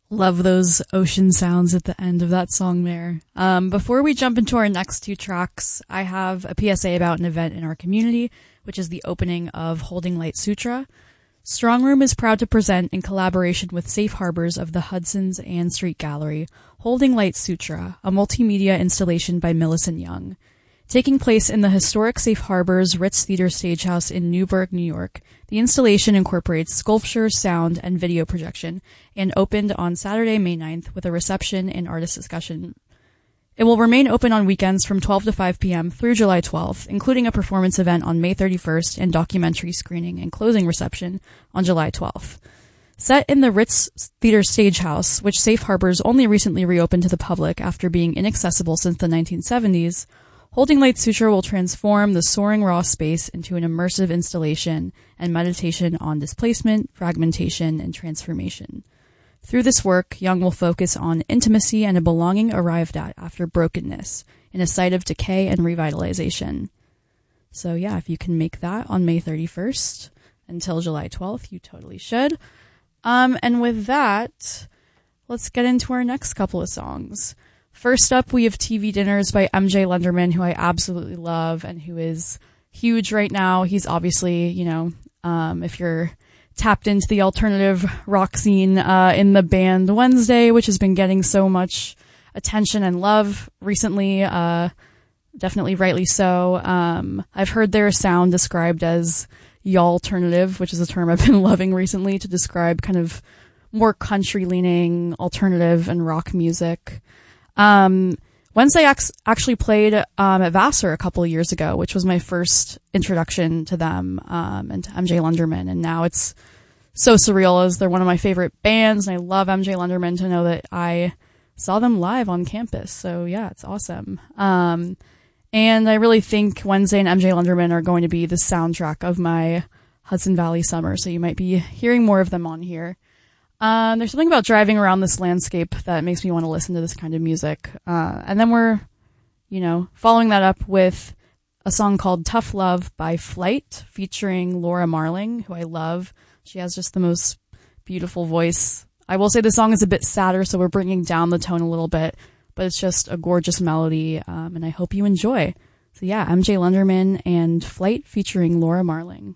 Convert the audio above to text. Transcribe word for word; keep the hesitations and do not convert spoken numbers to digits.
Love those ocean sounds at the end of that song there. Um, before we jump into our next two tracks, I have a P S A about an event in our community, which is the opening of Holding Light Sutra. Strong Room is proud to present, in collaboration with Safe Harbors of the Hudson's Ann Street Gallery, Holding Light Sutra, a multimedia installation by Millicent Young. Taking place in the historic Safe Harbors Ritz Theater Stagehouse in Newburgh, New York, the installation incorporates sculpture, sound, and video projection, and opened on Saturday, May ninth, with a reception and artist discussion. It will remain open on weekends from twelve to five p.m. through July twelfth, including a performance event on May thirty-first and documentary screening and closing reception on July twelfth. Set in the Ritz Theater Stagehouse, which Safe Harbors only recently reopened to the public after being inaccessible since the nineteen seventies, Holding Light Sutra will transform the soaring raw space into an immersive installation and meditation on displacement, fragmentation, and transformation. Through this work, Young will focus on intimacy and a belonging arrived at after brokenness, in a site of decay and revitalization. So yeah, if you can make that on May thirty-first until July twelfth, you totally should. Um, and with that, let's get into our next couple of songs. First up, we have T V Dinners by M J Lenderman, who I absolutely love and who is huge right now. He's obviously, you know, um, if you're tapped into the alternative rock scene, uh, in the band Wednesday, which has been getting so much attention and love recently, uh, definitely rightly so. Um, I've heard their sound described as y'alternative, which is a term I've been loving recently to describe kind of more country-leaning alternative and rock music. Um, Wednesday ac- actually played, um, at Vassar a couple of years ago, which was my first introduction to them, um, and to M J Lenderman. And now it's so surreal as they're one of my favorite bands. And I love M J Lenderman to know that I saw them live on campus. So yeah, it's awesome. Um, and I really think Wednesday and M J Lenderman are going to be the soundtrack of my Hudson Valley summer. So you might be hearing more of them on here. Um, there's something about driving around this landscape that makes me want to listen to this kind of music. Uh, and then we're, you know, following that up with a song called Tough Love by Flight, featuring Laura Marling, who I love. She has just the most beautiful voice. I will say the song is a bit sadder, so we're bringing down the tone a little bit, but it's just a gorgeous melody, um, and I hope you enjoy. So yeah, M J Lenderman and Flight featuring Laura Marling.